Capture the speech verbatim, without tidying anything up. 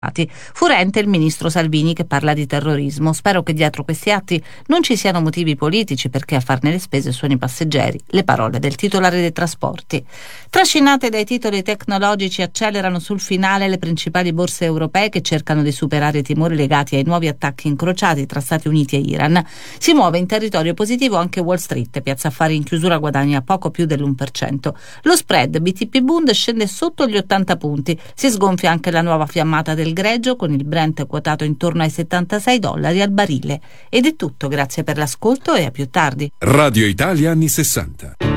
Furente il ministro Salvini che parla di terrorismo. Spero che dietro questi atti non ci siano motivi politici perché a farne le spese sono i passeggeri. Le parole del titolare dei trasporti. Trascinate dai titoli tecnologici accelerano sul finale le principali borse europee che cercano di superare i timori legati ai nuovi attacchi incrociati tra Stati Uniti e Iran. Si muove in territorio positivo anche Wall Street, Piazza Affari in chiusura guadagna poco più dell'uno per cento. Lo spread B T P Bund scende sotto gli ottanta punti, si sgonfia anche la nuova fiammata del greggio con il Brent quotato intorno ai settantasei dollari al barile. Ed è tutto, grazie per l'ascolto e a più tardi. Radio Italia anni sessanta.